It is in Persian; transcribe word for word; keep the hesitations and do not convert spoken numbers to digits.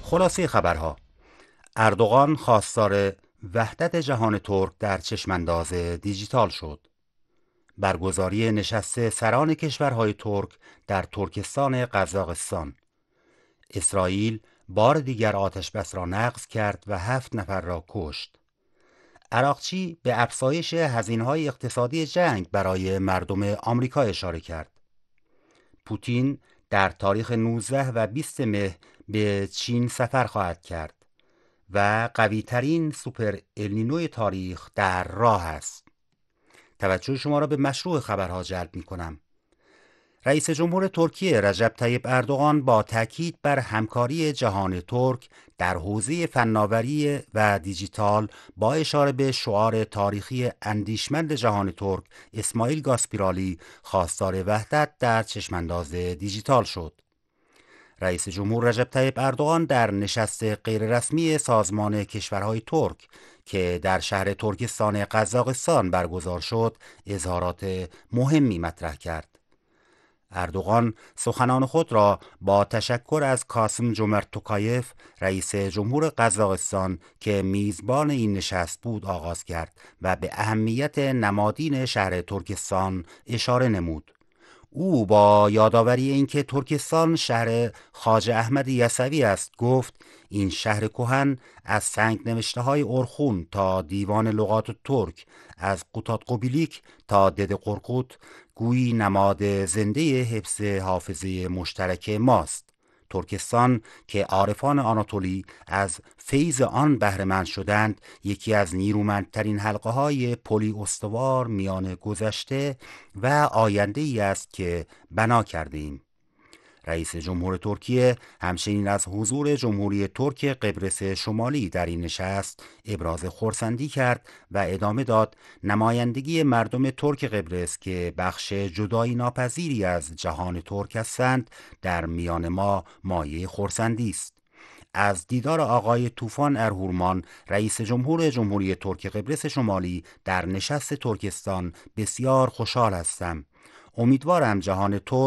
خلاصه خبرها: اردوغان خواستار وحدت جهان ترک در چشمانداز دیجیتال شد. برگزاری نشست سران کشورهای ترک در ترکستان قزاقستان. اسرائیل بار دیگر آتش بس را نقض کرد و هفت نفر را کشت. عراقچی به افزایش هزینه‌های اقتصادی جنگ برای مردم آمریکا اشاره کرد. پوتین در تاریخ نوزده و بیست مه به چین سفر خواهد کرد و قوی ترین سوپر النینوی تاریخ در راه است. توجه شما را به مشروع خبرها جلب می کنم. رئیس جمهور ترکیه رجب طیب اردوغان با تاکید بر همکاری جهان ترک در حوزه فناوری و دیجیتال با اشاره به شعار تاریخی اندیشمند جهان ترک اسماعیل گاسپرالی خواستار وحدت در چشمانداز دیجیتال شد. رئیس جمهور رجب طیب اردوغان در نشست غیررسمی سازمان کشورهای ترک که در شهر ترکستان قزاقستان برگزار شد اظهارات مهمی مطرح کرد. اردوغان سخنان خود را با تشکر از کاسم جومرت توکایف رئیس جمهور قزاقستان که میزبان این نشست بود آغاز کرد و به اهمیت نمادین شهر ترکستان اشاره نمود. او با یادآوری اینکه ترکستان شهر خواجه احمد یسوی است گفت این شهر کهن از سنگ نوشته های ارخون تا دیوان لغات ترک، از قوتات قبیلیک تا دد قرقوت گویی نماد زنده حفظ حافظه مشترک ماست. ترکستان که عارفان آناتولی از فیض آن بهره‌مند شدند، یکی از نیرومندترین حلقه های پلی استوار میان گذشته و آینده ای است که بنا کرده ایم. رئیس جمهور ترکیه همچنین از حضور جمهوری ترک قبرس شمالی در این نشست ابراز خرسندی کرد و ادامه داد نمایندگی مردم ترک قبرس که بخش جدایی ناپذیری از جهان ترک هستند در میان ما مایه خرسندی است. از دیدار آقای طوفان ارهورمان رئیس جمهور جمهوری ترک قبرس شمالی در نشست ترکستان بسیار خوشحال هستم. امیدوارم جهان ترک